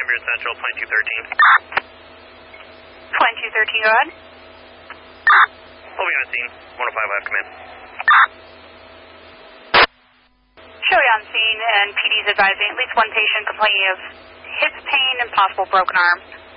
Beard Central, 2213. 2213, go ahead. Moving on scene, 105 left, come in. Show you on scene, and PD's advising at least one patient complaining of hip pain and possible broken arm.